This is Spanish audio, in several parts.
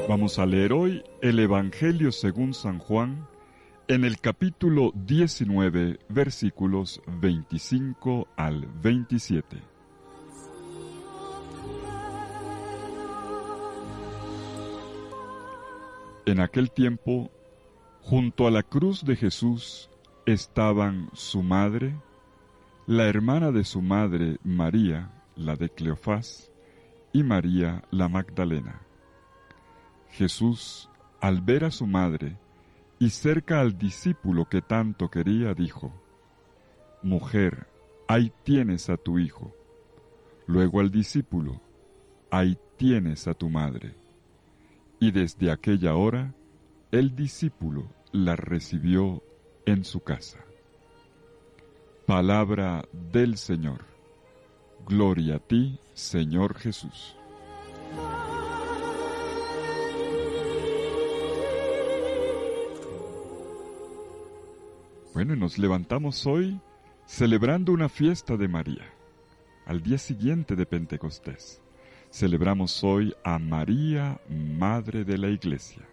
Vamos a leer hoy el Evangelio según San Juan, en el capítulo 19, versículos 25 al 27. En aquel tiempo, junto a la cruz de Jesús estaban su madre, la hermana de su madre María, la de Cleofás, y María la Magdalena. Jesús, al ver a su madre y cerca al discípulo que tanto quería, dijo: «Mujer, ahí tienes a tu hijo». Luego al discípulo: «Ahí tienes a tu madre». Y desde aquella hora, el discípulo la recibió en su casa. Palabra del Señor. Gloria a ti, Señor Jesús. Bueno, y nos levantamos hoy celebrando una fiesta de María, al día siguiente de Pentecostés. Celebramos hoy a María, Madre de la Iglesia.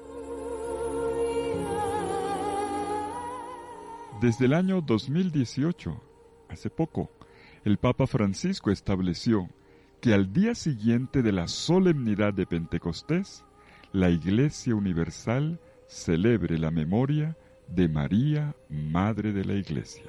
Desde el año 2018, hace poco, el Papa Francisco estableció que al día siguiente de la solemnidad de Pentecostés, la Iglesia Universal celebre la memoria de María, Madre de la Iglesia.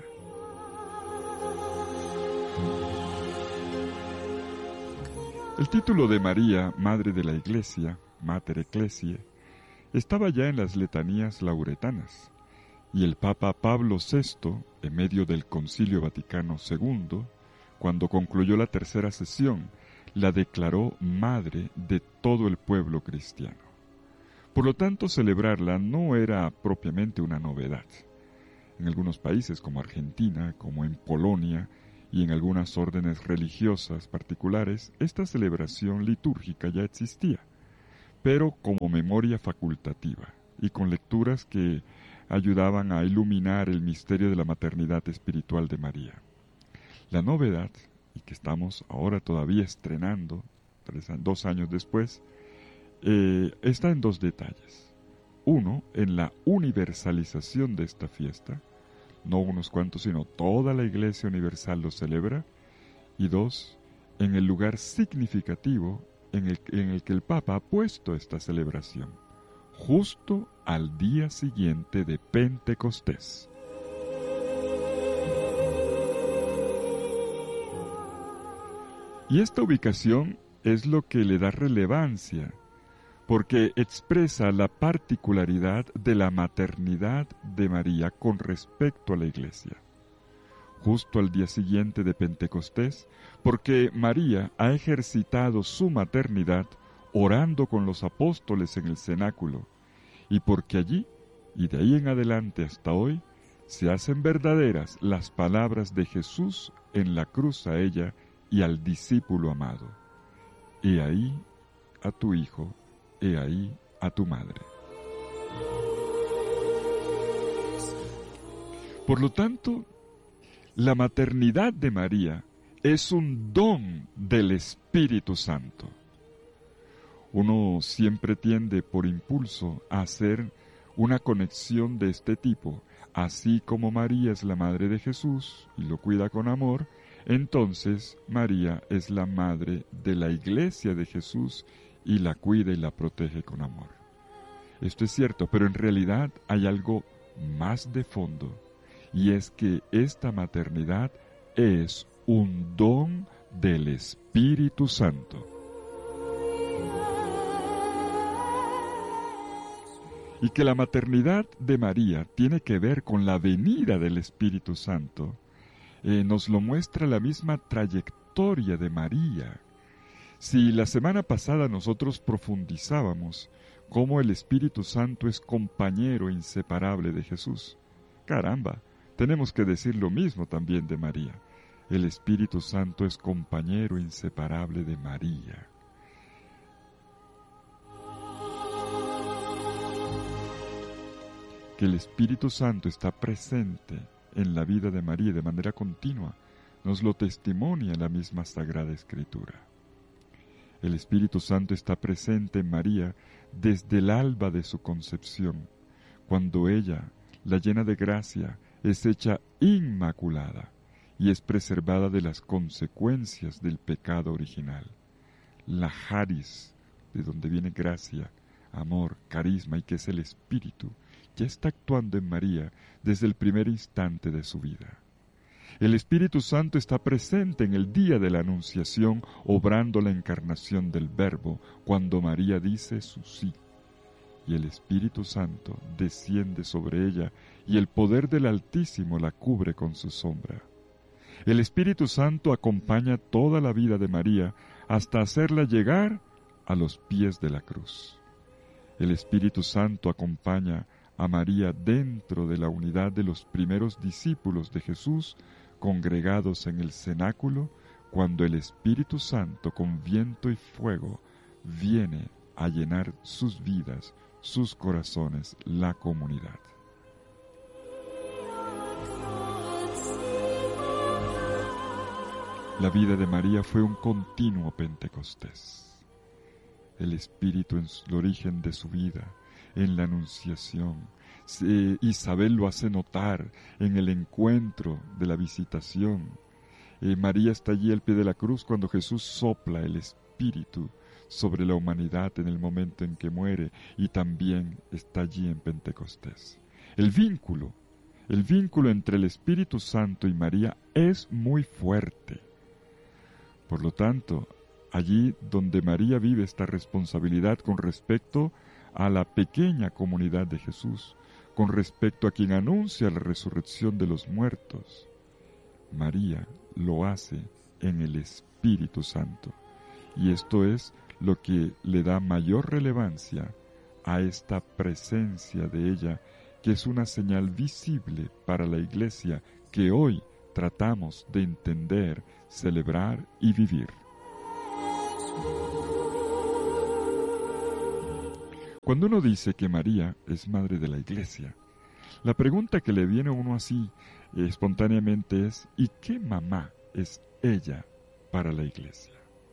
El título de María, Madre de la Iglesia, Mater Ecclesiae, estaba ya en las letanías lauretanas, y el Papa Pablo VI, en medio del Concilio Vaticano II, cuando concluyó la tercera sesión, la declaró Madre de todo el pueblo cristiano. Por lo tanto, celebrarla no era propiamente una novedad. En algunos países como Argentina, como en Polonia y en algunas órdenes religiosas particulares, esta celebración litúrgica ya existía, pero como memoria facultativa y con lecturas que ayudaban a iluminar el misterio de la maternidad espiritual de María. La novedad, y que estamos ahora todavía estrenando, 2 años después, está en 2 detalles. Uno, en la universalización de esta fiesta, no unos cuantos, sino toda la Iglesia Universal lo celebra. Y 2, en el lugar significativo en el que el Papa ha puesto esta celebración, justo al día siguiente de Pentecostés. Y esta ubicación es lo que le da relevancia, porque expresa la particularidad de la maternidad de María con respecto a la Iglesia. Justo al día siguiente de Pentecostés, porque María ha ejercitado su maternidad orando con los apóstoles en el cenáculo, y porque allí, y de ahí en adelante hasta hoy, se hacen verdaderas las palabras de Jesús en la cruz a ella y al discípulo amado: «He ahí a tu hijo, he ahí a tu madre». Por lo tanto, la maternidad de María es un don del Espíritu Santo. Uno siempre tiende por impulso a hacer una conexión de este tipo. Así como María es la madre de Jesús y lo cuida con amor, entonces María es la madre de la Iglesia de Jesús y la cuida y la protege con amor. Esto es cierto, pero en realidad hay algo más de fondo, y es que esta maternidad es un don del Espíritu Santo. Y que la maternidad de María tiene que ver con la venida del Espíritu Santo, nos lo muestra la misma trayectoria de María. Si la semana pasada nosotros profundizábamos cómo el Espíritu Santo es compañero inseparable de Jesús, caramba, tenemos que decir lo mismo también de María. El Espíritu Santo es compañero inseparable de María. Que el Espíritu Santo está presente en la vida de María de manera continua, nos lo testimonia la misma Sagrada Escritura. El Espíritu Santo está presente en María desde el alba de su concepción, cuando ella, la llena de gracia, es hecha inmaculada y es preservada de las consecuencias del pecado original. La Charis, de donde viene gracia, amor, carisma y que es el Espíritu, ya está actuando en María desde el primer instante de su vida. El Espíritu Santo está presente en el día de la Anunciación, obrando la encarnación del Verbo, cuando María dice su sí. Y el Espíritu Santo desciende sobre ella, y el poder del Altísimo la cubre con su sombra. El Espíritu Santo acompaña toda la vida de María hasta hacerla llegar a los pies de la cruz. El Espíritu Santo acompaña a María dentro de la unidad de los primeros discípulos de Jesús congregados en el cenáculo, cuando el Espíritu Santo con viento y fuego viene a llenar sus vidas, sus corazones, la comunidad. La vida de María fue un continuo Pentecostés. El Espíritu en el origen de su vida, en la Anunciación. Isabel lo hace notar en el encuentro de la visitación. María está allí al pie de la cruz cuando Jesús sopla el Espíritu sobre la humanidad en el momento en que muere, y también está allí en Pentecostés. El vínculo entre el Espíritu Santo y María es muy fuerte. Por lo tanto, allí donde María vive esta responsabilidad con respecto a la pequeña comunidad de Jesús, con respecto a quien anuncia la resurrección de los muertos, María lo hace en el Espíritu Santo. Y esto es lo que le da mayor relevancia a esta presencia de ella, que es una señal visible para la Iglesia que hoy tratamos de entender, celebrar y vivir. Cuando uno dice que María es madre de la Iglesia, la pregunta que le viene a uno así espontáneamente es: ¿y qué mamá es ella para la Iglesia?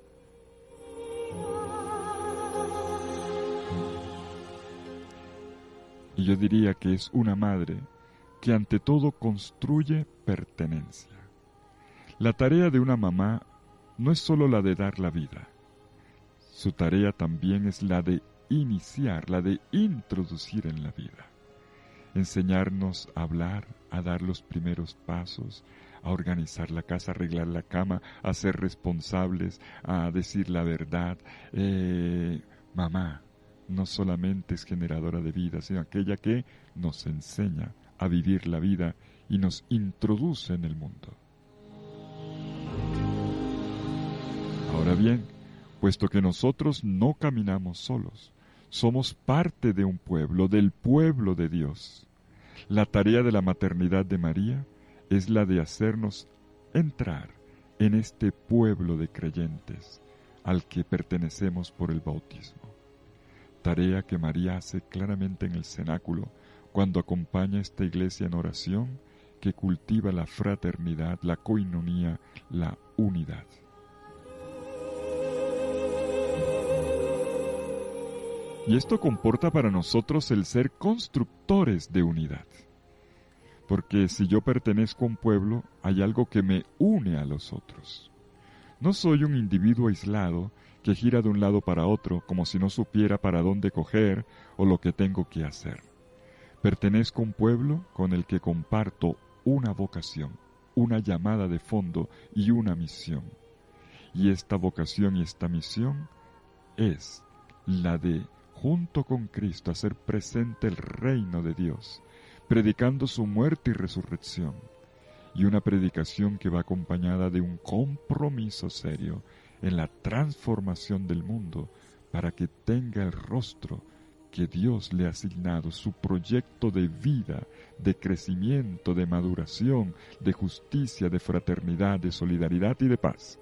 Y yo diría que es una madre que ante todo construye pertenencia. La tarea de una mamá no es solo la de dar la vida. Su tarea también es la de iniciar, la de introducir en la vida. Enseñarnos a hablar, a dar los primeros pasos, a organizar la casa, a arreglar la cama, a ser responsables, a decir la verdad. Mamá no solamente es generadora de vida, sino aquella que nos enseña a vivir la vida y nos introduce en el mundo. Ahora bien, puesto que nosotros no caminamos solos, somos parte de un pueblo, del pueblo de Dios. La tarea de la maternidad de María es la de hacernos entrar en este pueblo de creyentes al que pertenecemos por el bautismo. Tarea que María hace claramente en el cenáculo cuando acompaña a esta iglesia en oración que cultiva la fraternidad, la coinonía, la unidad. Y esto comporta para nosotros el ser constructores de unidad. Porque si yo pertenezco a un pueblo, hay algo que me une a los otros. No soy un individuo aislado que gira de un lado para otro como si no supiera para dónde coger o lo que tengo que hacer. Pertenezco a un pueblo con el que comparto una vocación, una llamada de fondo y una misión. Y esta vocación y esta misión es la de, junto con Cristo, hacer presente el reino de Dios, predicando su muerte y resurrección, y una predicación que va acompañada de un compromiso serio en la transformación del mundo para que tenga el rostro que Dios le ha asignado, su proyecto de vida, de crecimiento, de maduración, de justicia, de fraternidad, de solidaridad y de paz.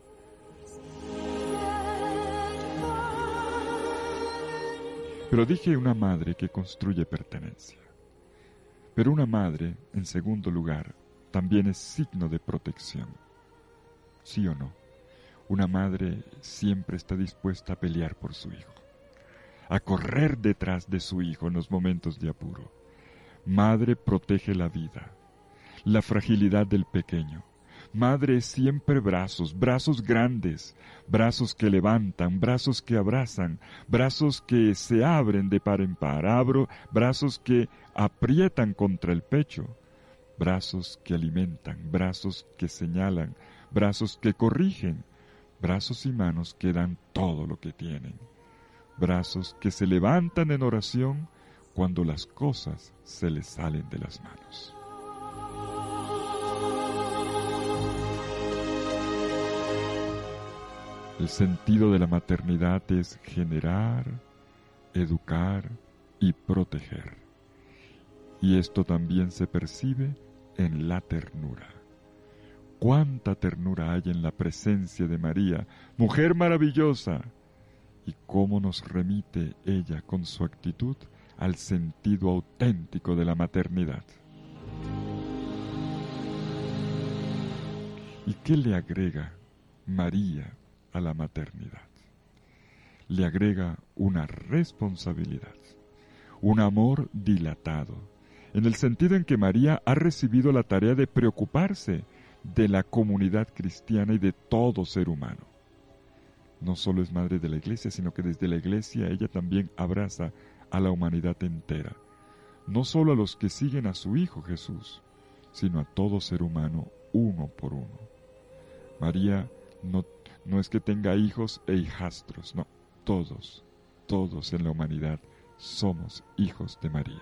Pero dije una madre que construye pertenencia. Pero una madre, en segundo lugar, también es signo de protección. ¿Sí o no? Una madre siempre está dispuesta a pelear por su hijo, a correr detrás de su hijo en los momentos de apuro. Madre protege la vida, la fragilidad del pequeño. Madre es siempre brazos, brazos grandes, brazos que levantan, brazos que abrazan, brazos que se abren de par en par, brazos que aprietan contra el pecho, brazos que alimentan, brazos que señalan, brazos que corrigen, brazos y manos que dan todo lo que tienen, brazos que se levantan en oración cuando las cosas se les salen de las manos. El sentido de la maternidad es generar, educar y proteger. Y esto también se percibe en la ternura. Cuánta ternura hay en la presencia de María, mujer maravillosa, y cómo nos remite ella con su actitud al sentido auténtico de la maternidad. ¿Y qué le agrega María a la maternidad? Le agrega una responsabilidad, un amor dilatado, en el sentido en que María ha recibido la tarea de preocuparse de la comunidad cristiana y de todo ser humano. No solo es madre de la Iglesia, sino que desde la Iglesia ella también abraza a la humanidad entera, no solo a los que siguen a su Hijo Jesús, sino a todo ser humano uno por uno. María no es que tenga hijos e hijastros, no, todos en la humanidad somos hijos de María.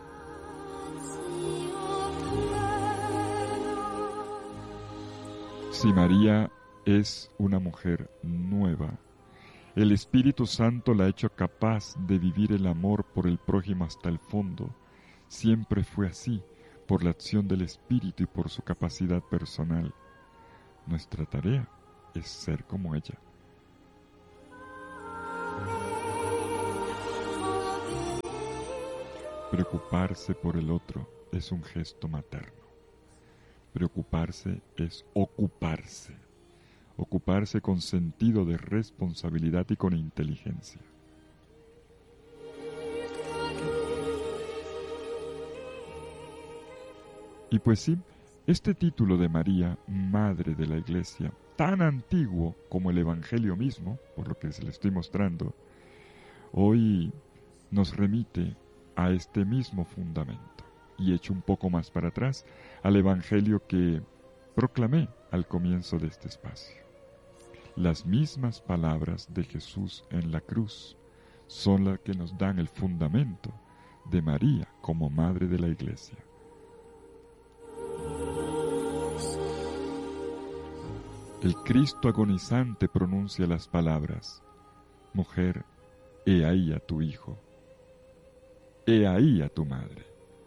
Si María es una mujer nueva, el Espíritu Santo la ha hecho capaz de vivir el amor por el prójimo hasta el fondo. Siempre fue así, por la acción del Espíritu y por su capacidad personal. Nuestra tarea es ser como ella. Preocuparse por el otro es un gesto materno. Preocuparse es ocuparse. Ocuparse con sentido de responsabilidad y con inteligencia. Y pues sí, este título de María, Madre de la Iglesia, tan antiguo como el Evangelio mismo, por lo que se le estoy mostrando, hoy nos remite a este mismo fundamento. Y echo un poco más para atrás al Evangelio que proclamé al comienzo de este espacio. Las mismas palabras de Jesús en la cruz son las que nos dan el fundamento de María como Madre de la Iglesia. El Cristo agonizante pronuncia las palabras: mujer, he ahí a tu hijo, he ahí a tu madre.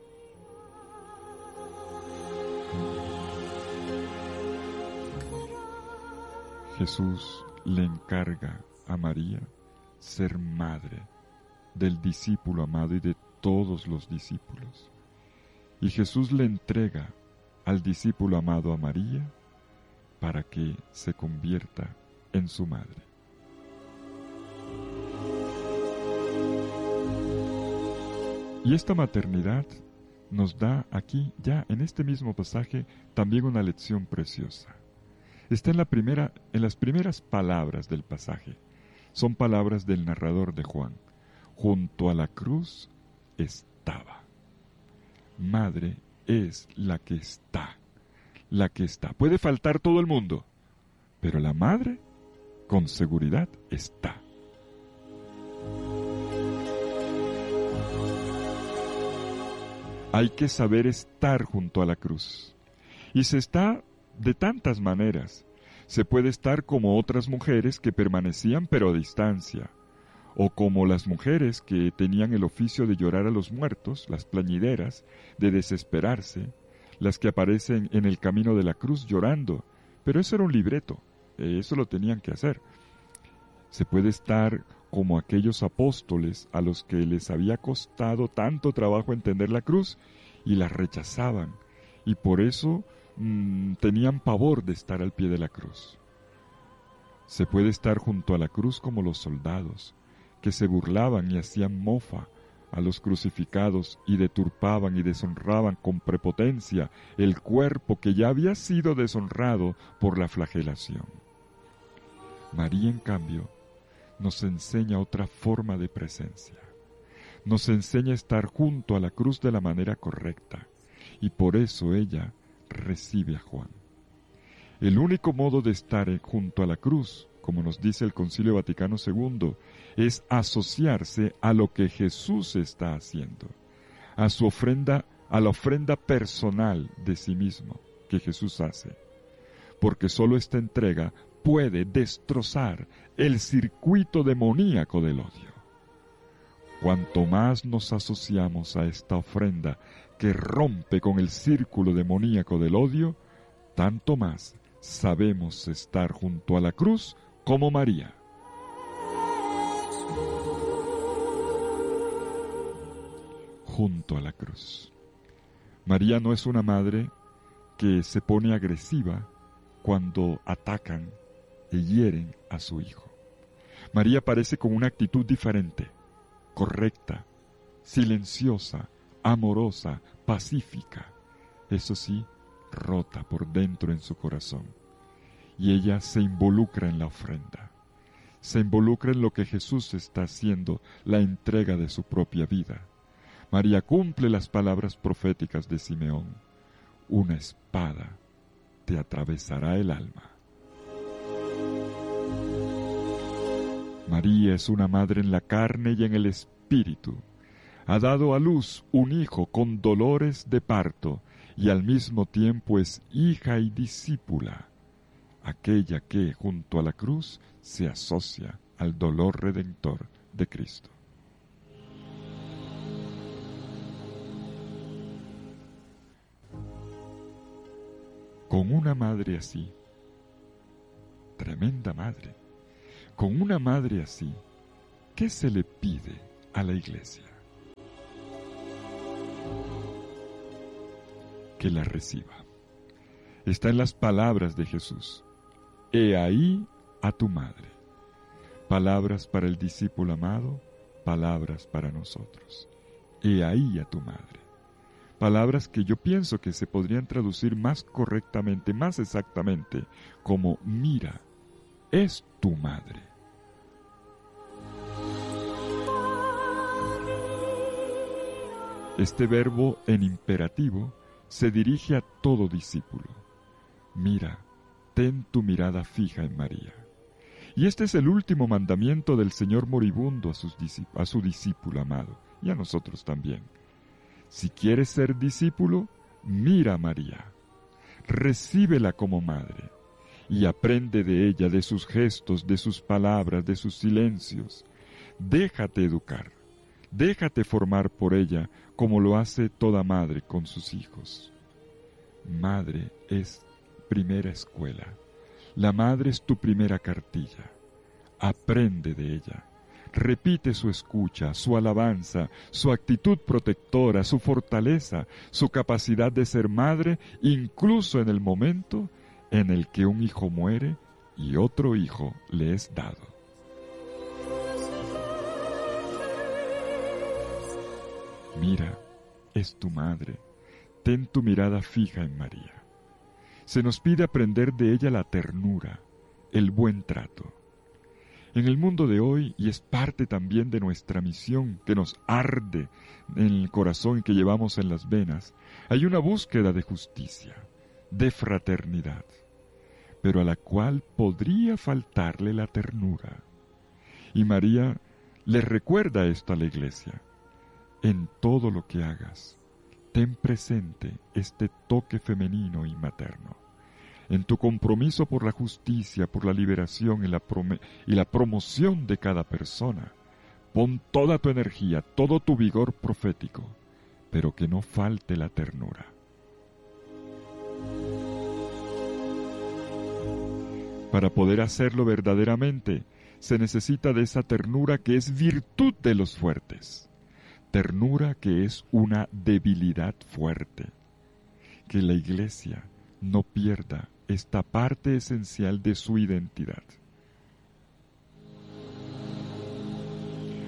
Jesús le encarga a María ser madre del discípulo amado y de todos los discípulos. Y Jesús le entrega al discípulo amado a María para que se convierta en su madre. Y esta maternidad nos da aquí, ya en este mismo pasaje, también una lección preciosa. Está en las primeras palabras del pasaje. Son palabras del narrador de Juan. Junto a la cruz estaba. Madre es la que está. La que está. Puede faltar todo el mundo, pero la madre, con seguridad, está. Hay que saber estar junto a la cruz. Y se está de tantas maneras. Se puede estar como otras mujeres que permanecían pero a distancia, o como las mujeres que tenían el oficio de llorar a los muertos, las plañideras, de desesperarse, las que aparecen en el camino de la cruz llorando, pero eso era un libreto, eso lo tenían que hacer. Se puede estar como aquellos apóstoles a los que les había costado tanto trabajo entender la cruz y la rechazaban, y por eso tenían pavor de estar al pie de la cruz. Se puede estar junto a la cruz como los soldados, que se burlaban y hacían mofa a los crucificados y deturpaban y deshonraban con prepotencia el cuerpo que ya había sido deshonrado por la flagelación. María, en cambio, nos enseña otra forma de presencia. Nos enseña a estar junto a la cruz de la manera correcta, y por eso ella recibe a Juan. El único modo de estar junto a la cruz, como nos dice el Concilio Vaticano II, es asociarse a lo que Jesús está haciendo, a su ofrenda, a la ofrenda personal de sí mismo que Jesús hace, porque sólo esta entrega puede destrozar el circuito demoníaco del odio. Cuanto más nos asociamos a esta ofrenda que rompe con el círculo demoníaco del odio, tanto más sabemos estar junto a la cruz como María. Junto a la cruz. María no es una madre que se pone agresiva cuando atacan y hieren a su hijo. María aparece con una actitud diferente, correcta, silenciosa, amorosa, pacífica. Eso sí, rota por dentro en su corazón. Y ella se involucra en la ofrenda. Se involucra en lo que Jesús está haciendo, la entrega de su propia vida. María cumple las palabras proféticas de Simeón. Una espada te atravesará el alma. María es una madre en la carne y en el espíritu. Ha dado a luz un hijo con dolores de parto y al mismo tiempo es hija y discípula, aquella que, junto a la cruz, se asocia al dolor redentor de Cristo. Con una madre así, tremenda madre, con una madre así, ¿qué se le pide a la Iglesia? Que la reciba. Está en las palabras de Jesús. He ahí a tu madre. Palabras para el discípulo amado, palabras para nosotros. He ahí a tu madre. Palabras que yo pienso que se podrían traducir más correctamente, más exactamente, como mira, es tu madre. Este verbo en imperativo se dirige a todo discípulo. Mira, ten tu mirada fija en María. Y este es el último mandamiento del Señor moribundo a su discípulo amado, y a nosotros también. Si quieres ser discípulo, mira a María, recíbela como madre, y aprende de ella, de sus gestos, de sus palabras, de sus silencios. Déjate educar, déjate formar por ella, como lo hace toda madre con sus hijos. Madre es primera escuela. La madre es tu primera cartilla. Aprende de ella. Repite su escucha, su alabanza, su actitud protectora, su fortaleza, su capacidad de ser madre, incluso en el momento en el que un hijo muere y otro hijo le es dado. Mira, es tu madre. Ten tu mirada fija en María. Se nos pide aprender de ella la ternura, el buen trato. En el mundo de hoy, y es parte también de nuestra misión que nos arde en el corazón y que llevamos en las venas, hay una búsqueda de justicia, de fraternidad, pero a la cual podría faltarle la ternura. Y María le recuerda esto a la Iglesia. En todo lo que hagas, ten presente este toque femenino y materno. En tu compromiso por la justicia, por la liberación y la promoción de cada persona, pon toda tu energía, todo tu vigor profético, pero que no falte la ternura. Para poder hacerlo verdaderamente, se necesita de esa ternura que es virtud de los fuertes. Ternura que es una debilidad fuerte. Que la Iglesia no pierda esta parte esencial de su identidad.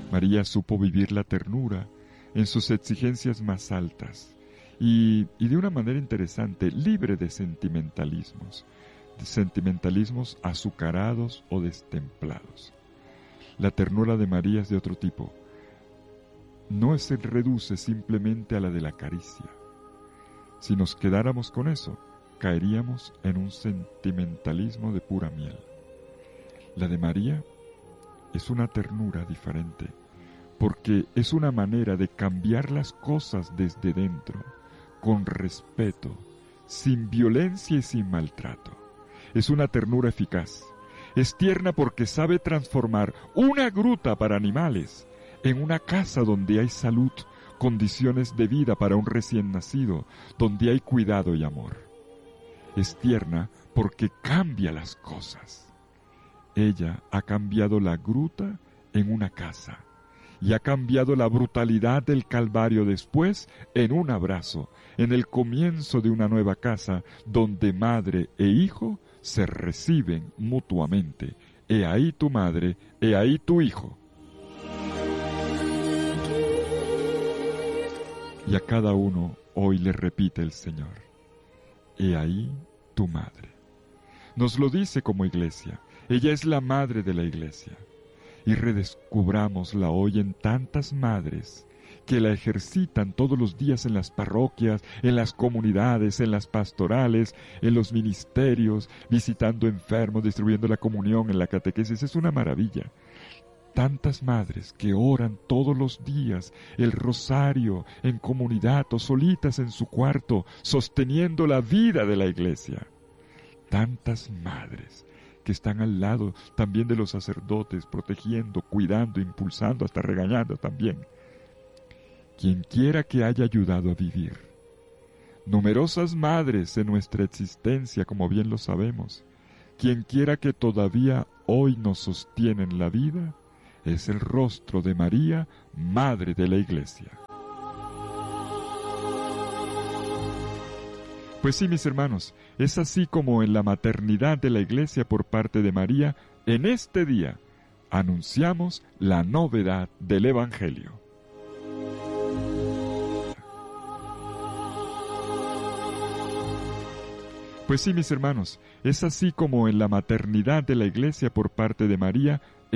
María supo vivir la ternura en sus exigencias más altas y de una manera interesante, libre de sentimentalismos azucarados o destemplados. La ternura de María es de otro tipo. No se reduce simplemente a la de la caricia. Si nos quedáramos con eso, caeríamos en un sentimentalismo de pura miel. La de María es una ternura diferente, porque es una manera de cambiar las cosas desde dentro, con respeto, sin violencia y sin maltrato. Es una ternura eficaz. Es tierna porque sabe transformar una gruta para animales en una casa donde hay salud, condiciones de vida para un recién nacido, donde hay cuidado y amor. Es tierna porque cambia las cosas. Ella ha cambiado la gruta en una casa y ha cambiado la brutalidad del Calvario después en un abrazo, en el comienzo de una nueva casa donde madre e hijo se reciben mutuamente. He ahí tu madre, he ahí tu hijo. Y a cada uno hoy le repite el Señor, he ahí tu madre. Nos lo dice como iglesia, ella es la madre de la iglesia. Y redescubrámosla hoy en tantas madres que la ejercitan todos los días en las parroquias, en las comunidades, en las pastorales, en los ministerios, visitando enfermos, distribuyendo la comunión, en la catequesis. Es una maravilla. Tantas madres que oran todos los días el rosario en comunidad o solitas en su cuarto, sosteniendo la vida de la iglesia. Tantas madres que están al lado también de los sacerdotes, protegiendo, cuidando, impulsando, hasta regañando también. Quien quiera que haya ayudado a vivir. Numerosas madres en nuestra existencia, como bien lo sabemos. Quien quiera que todavía hoy nos sostienen la vida, es el rostro de María, Madre de la Iglesia. Pues sí, mis hermanos, es así como en la maternidad de la Iglesia por parte de María, en este día, anunciamos la novedad del Evangelio. Pues sí, mis hermanos, es así como en la maternidad de la Iglesia por parte de María,